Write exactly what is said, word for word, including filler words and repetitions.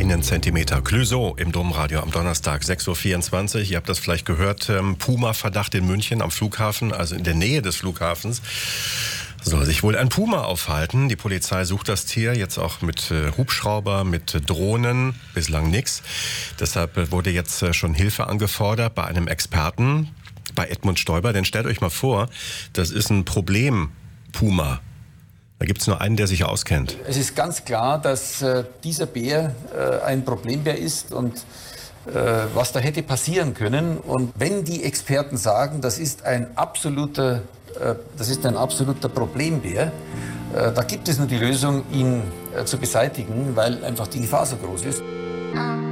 einen Zentimeter. Clouseau im Domradio am Donnerstag, sechs Uhr vierundzwanzig. Ihr habt das vielleicht gehört, ähm, Puma-Verdacht in München am Flughafen, also in der Nähe des Flughafens. Soll sich wohl ein Puma aufhalten. Die Polizei sucht das Tier jetzt auch mit äh, Hubschrauber, mit äh, Drohnen, bislang nichts. Deshalb äh, wurde jetzt äh, schon Hilfe angefordert bei einem Experten, bei Edmund Stoiber. Denn stellt euch mal vor, das ist ein Problem-Puma. Da gibt es nur einen, der sich auskennt. Es ist ganz klar, dass äh, dieser Bär äh, ein Problembär ist und äh, was da hätte passieren können. Und wenn die Experten sagen, das ist ein absoluter, äh, das ist ein absoluter Problembär, äh, da gibt es nur die Lösung, ihn äh, zu beseitigen, weil einfach die Gefahr so groß ist.